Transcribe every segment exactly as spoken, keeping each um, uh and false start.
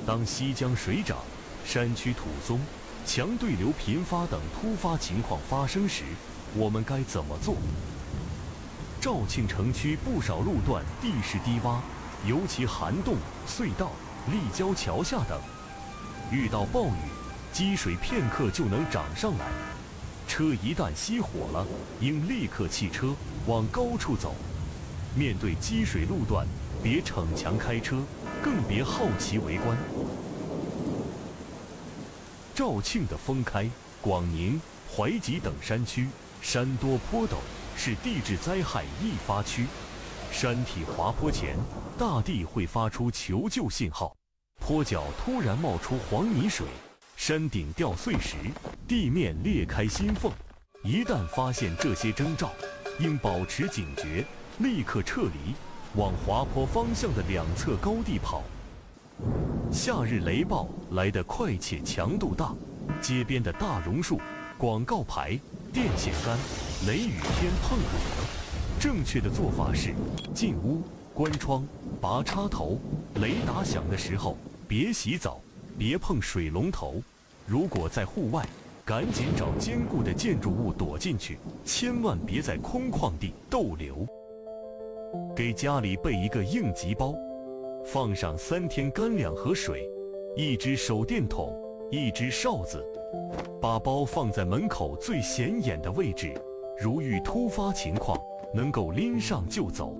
当溪江水涨、山区土松、强对流频发等突发情况发生时，我们该怎么做？肇庆城区不少路段地势低洼，尤其涵洞、隧道、立交桥下等，遇到暴雨，积水片刻就能涨上来。车一旦熄火了，应立刻弃车，往高处走。面对积水路段，别逞强开车，更别好奇围观。肇庆的封开、广宁、怀集等山区，山多坡陡，是地质灾害易发区。山体滑坡前，大地会发出求救信号，坡脚突然冒出黄泥水，山顶掉碎石，地面裂开心缝。一旦发现这些征兆，应保持警觉，立刻撤离，往滑坡方向的两侧高地跑。夏日雷暴来得快且强度大，街边的大榕树、广告牌、电线杆，雷雨天碰不得。正确的做法是：进屋、关窗、拔插头。雷打响的时候，别洗澡，别碰水龙头。如果在户外，赶紧找坚固的建筑物躲进去，千万别在空旷地逗留。给家里备一个应急包，放上三天干粮和水，一只手电筒，一只哨子，把包放在门口最显眼的位置，如遇突发情况，能够拎上就走。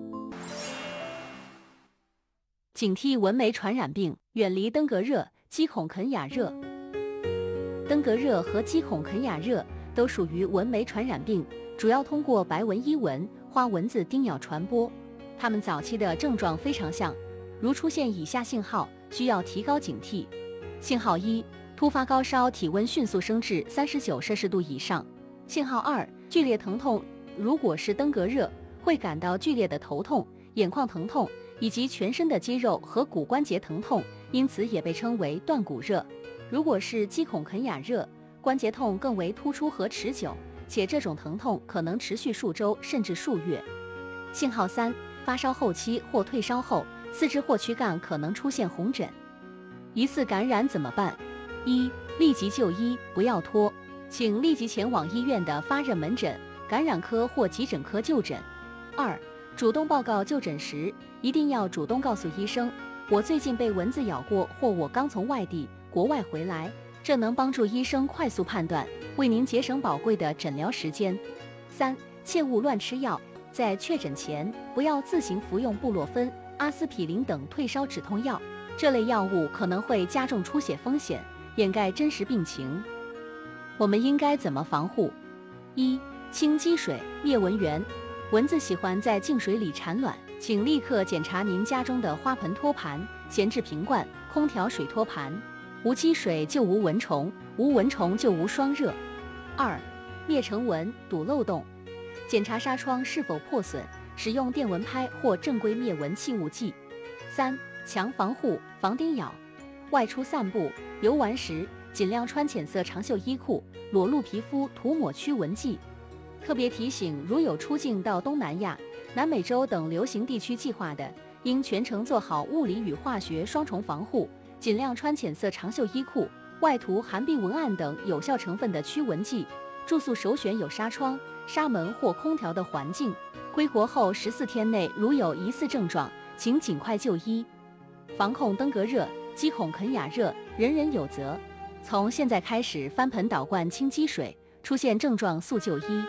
警惕蚊媒传染病，远离登革热、鸡孔肯雅热。登革热和鸡孔肯雅热都属于蚊媒传染病，主要通过白纹伊蚊、花蚊子叮咬传播。它们早期的症状非常像，如出现以下信号，需要提高警惕。信号一：突发高烧，体温迅速升至三十九摄氏度以上。信号二：剧烈疼痛，如果是登革热，会感到剧烈的头痛、眼眶疼痛以及全身的肌肉和骨关节疼痛，因此也被称为断骨热。如果是鸡孔肯雅热，关节痛更为突出和持久，且这种疼痛可能持续数周甚至数月。信号三：发烧后期或退烧后，四肢或躯干可能出现红疹。疑似感染怎么办？一、立即就医，不要拖，请立即前往医院的发热门诊、感染科或急诊科就诊。二、主动报告就诊时，一定要主动告诉医生，我最近被蚊子咬过，或我刚从外地、国外回来，这能帮助医生快速判断，为您节省宝贵的诊疗时间。三、切勿乱吃药，在确诊前不要自行服用布洛芬、阿司匹林等退烧止痛药，这类药物可能会加重出血风险，掩盖真实病情。我们应该怎么防护？一、清积水，灭蚊源。蚊子喜欢在净水里产卵，请立刻检查您家中的花盆托盘、闲置瓶罐、空调水托盘。无积水就无蚊虫，无蚊虫就无霜热。二、灭成蚊，堵漏洞。检查纱窗是否破损，使用电蚊拍或正规灭蚊气雾剂。三、强防护，防叮咬。外出散步、游玩时，尽量穿浅色长袖衣裤，裸露皮肤涂抹驱蚊剂。特别提醒，如有出境到东南亚、南美洲等流行地区计划的，应全程做好物理与化学双重防护，尽量穿浅色长袖衣裤，外涂含吡文胺等有效成分的驱蚊剂。住宿首选有纱窗、纱门或空调的环境。归国后十四天内如有疑似症状，请尽快就医。防控登革热、鸡孔肯雅热，人人有责。从现在開始翻盆倒灌清積水，出現症狀速就醫。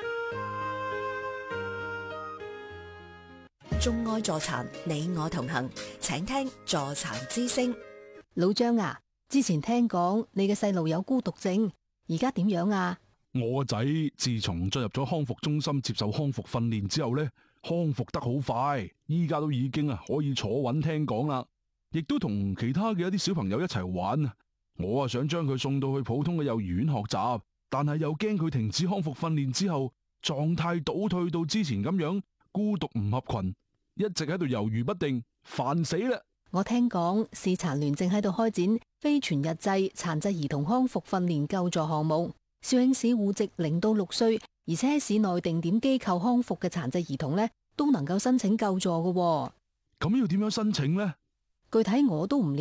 眾愛助殘，你我同行，請聽助殘之聲。 老張啊，之前聽講你嘅細路有孤獨症，而家點樣啊？ 我個仔自從進入咗康復中心接受康復訓練之後呢，康復得好快，依家都已經啊可以坐穩聽講啦，亦都同其他嘅一啲小朋友一齊玩啊。我啊想將佢送到去普通嘅幼兒園學習，但係又驚佢停止康復訓練之後狀態倒退到之前咁樣，孤獨唔合群，一直喺度猶豫不定，煩死啦！ 我聽講市殘聯正喺度開展非全日制殘疾兒童康復訓練救助項目，肇慶市戶籍零到六歲，而且喺市內定點機構康復嘅殘疾兒童呢，都能夠申請救助嘅喎。 咁要點樣申請呢？ 具體我都唔